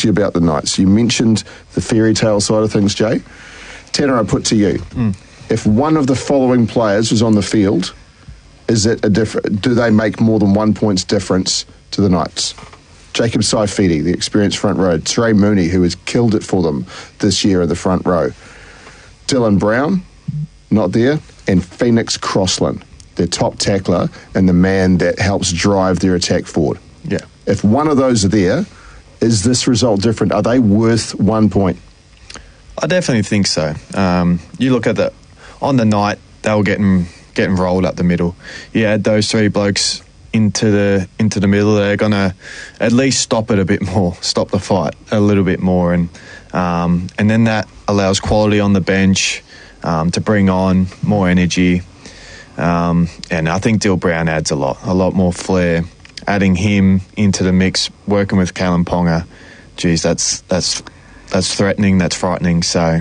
to you about the Knights. You mentioned the fairy tale side of things, Jay. Tanner, I put to you, if one of the following players was on the field, is it do they make more than 1 point's difference to the Knights? Jacob Saifidi, the experienced front row. Trey Mooney, who has killed it for them this year in the front row. Dylan Brown, not there. And Phoenix Crossland, their top tackler and the man that helps drive their attack forward. Yeah. If one of those are there, is this result different? Are they worth 1 point? I definitely think so. You look at on the night, they were getting rolled up the middle. You add those three blokes into the middle, they're going to at least stop it a bit more, stop the fight a little bit more, and then that allows quality on the bench to bring on more energy. And I think Dill Brown adds a lot more flair. Adding him into the mix, working with Kalen Ponga, geez, that's threatening, that's frightening. So,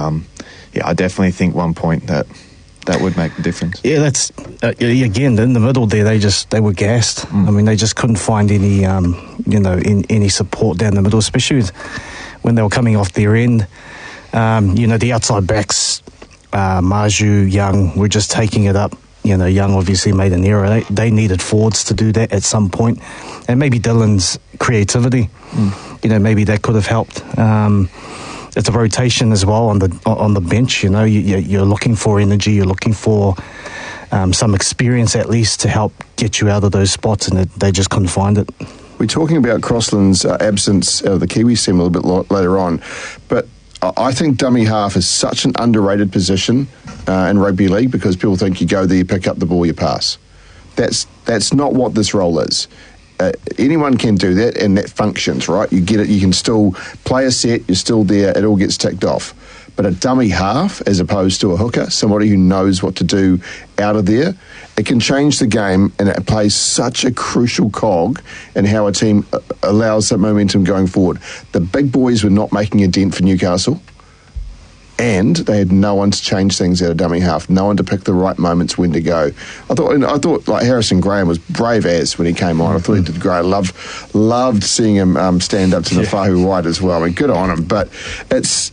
I definitely think 1 point that would make the difference. Yeah, that's again in the middle there. They were gassed. I mean, they just couldn't find any any support down the middle, especially when they were coming off their end. The outside backs, Maju, Young, were just taking it up. Young obviously made an error. They needed forwards to do that at some point, and maybe Dylan's creativity. Maybe that could have helped. It's a rotation as well on the bench. You're looking for energy. You're looking for some experience at least to help get you out of those spots, and they just couldn't find it. We're talking about Crossland's absence of the Kiwis team a little bit later on, but I think dummy half is such an underrated position in rugby league because people think you go there, you pick up the ball, you pass. That's not what this role is. Anyone can do that, and that functions, right? You get it, you can still play a set, you're still there, it all gets ticked off. But a dummy half, as opposed to a hooker, somebody who knows what to do out of there, it can change the game, and it plays such a crucial cog in how a team allows that momentum going forward. The big boys were not making a dent for Newcastle, and they had no one to change things at a dummy half, no one to pick the right moments when to go. I thought like Harrison Graham was brave as when he came on. I thought he did great. I loved seeing him stand up to the Fahu White as well. I mean, good on him. But it's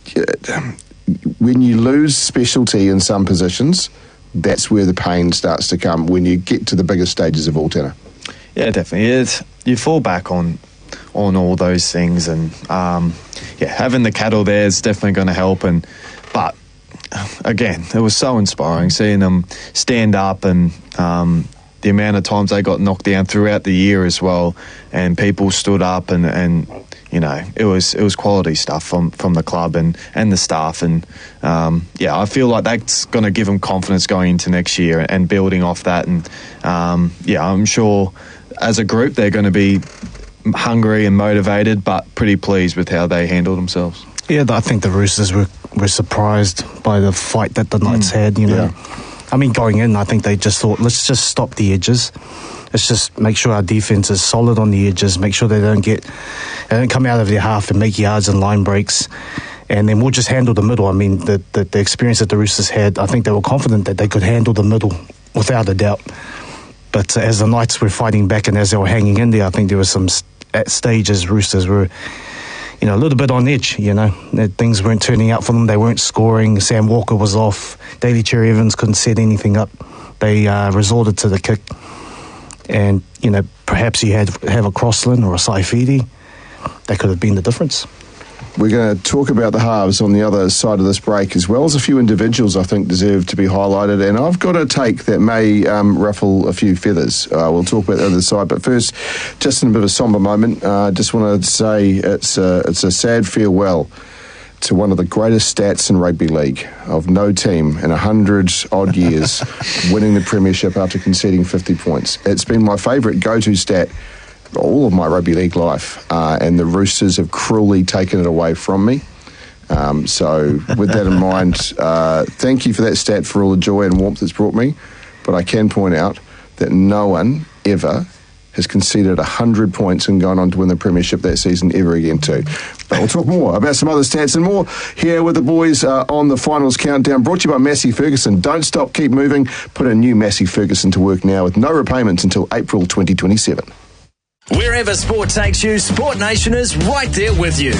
when you lose specialty in some positions, that's where the pain starts to come when you get to the biggest stages of all, Tanner. Yeah, definitely. You fall back on all those things, and having the cattle there is definitely going to help. But again, it was so inspiring seeing them stand up, and the amount of times they got knocked down throughout the year as well, and people stood up, and it was quality stuff from the club and the staff, and I feel like that's going to give them confidence going into next year and building off that, and I'm sure as a group they're going to be hungry and motivated, but pretty pleased with how they handled themselves. Yeah, I think the Roosters were surprised by the fight that the Knights had. I mean, going in, I think they just thought, let's just stop the edges. Let's just make sure our defense is solid on the edges. Make sure they don't come out of their half and make yards and line breaks, and then we'll just handle the middle. I mean, the experience that the Roosters had, I think they were confident that they could handle the middle without a doubt. But as the Knights were fighting back and as they were hanging in there, I think there was some at stages Roosters were, a little bit on edge. That things weren't turning out for them. They weren't scoring. Sam Walker was off. Daly Cherry Evans couldn't set anything up. They resorted to the kick. And, perhaps you have a Crossland or a Saifidi. That could have been the difference. We're going to talk about the halves on the other side of this break, as well as a few individuals I think deserve to be highlighted. And I've got a take that may ruffle a few feathers. We'll talk about the other side. But first, just in a bit of a sombre moment, I just want to say it's a sad farewell to one of the greatest stats in rugby league, of no team in 100-odd years winning the premiership after conceding 50 points. It's been my favourite go-to stat all of my rugby league life, and the Roosters have cruelly taken it away from me. So with that in mind, thank you for that stat, for all the joy and warmth it's brought me. But I can point out that no one ever has conceded 100 points and gone on to win the premiership that season ever again too. But we'll talk more about some other stats and more here with the boys on the finals countdown, brought to you by Massey Ferguson. Don't stop, keep moving. Put a new Massey Ferguson to work now with no repayments until April 2027. Wherever sport takes you, Sport Nation is right there with you.